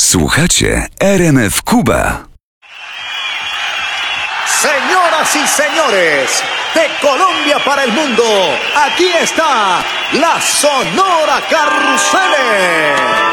Słuchacie RMF Cuba. Señoras y señores, de Colombia para el mundo, aquí está la Sonora Carruseles.